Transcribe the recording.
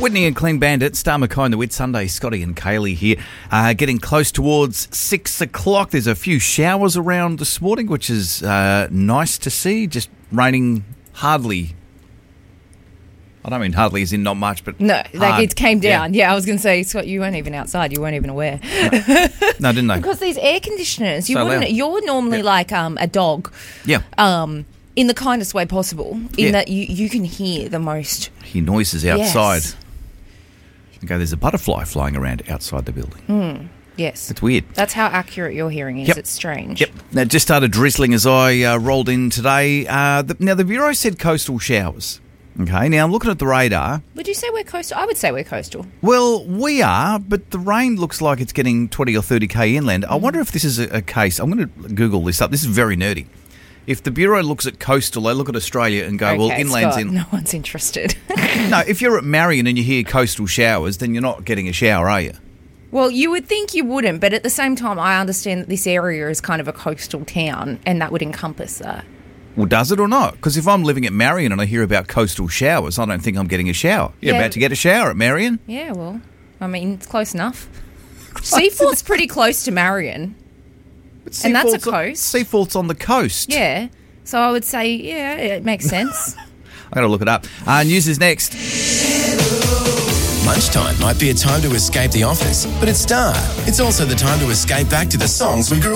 Whitney and Clean Bandit, Star McCoy and the Whitsunday, Scotty and Kaylee here. Getting close towards 6 o'clock. There's a few showers around this morning, which is nice to see. Just raining hardly. I don't mean hardly as in not much, but No, like it came down. Yeah. Yeah, I was going to say, Scott, you weren't even outside. You weren't even aware. No, didn't they? Because these air conditioners, So loud. you're normally like a dog. Yeah. In the kindest way possible, Yeah. that you can hear the most. Hear noises outside. Yes. Okay, there's a butterfly flying around outside the building. Yes. It's weird. That's how accurate your hearing is. Yep. It's strange. Yep. Now, it just started drizzling as I rolled in today. Now, the Bureau said coastal showers. Okay, now I'm looking at the radar. Would you say we're coastal? I would say we're coastal. Well, we are, but the rain looks like it's getting 20 or 30k inland. I wonder if this is a case. I'm going to Google this up. This is very nerdy. If the Bureau looks at coastal, they look at Australia and go, well, Okay, inland's Scott, in. no one's interested. No, if you're at Marion and you hear coastal showers, then you're not getting a shower, are you? Well, you would think you wouldn't, but at the same time, I understand that this area is kind of a coastal town, and that would encompass that. Well, does it or not? Because if I'm living at Marion and I hear about coastal showers, I don't think I'm getting a shower. You're Yeah. about to get a shower at Marion? Yeah, well, I mean, it's close enough. Seaforth's pretty close to Marion. And that's a coast. Seaforth's on the coast. Yeah. So I would say, yeah, it makes sense. I got to look it up. News is next. Lunchtime might be a time to escape the office, but at Star, it's also the time to escape back to the songs we grew